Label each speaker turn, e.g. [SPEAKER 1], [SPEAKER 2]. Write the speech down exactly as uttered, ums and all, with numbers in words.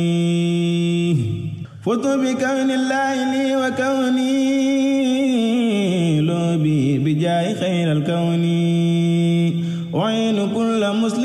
[SPEAKER 1] فزت بكون الله لي وكوني لو بي بجاي خير الكون وعين كل مسلم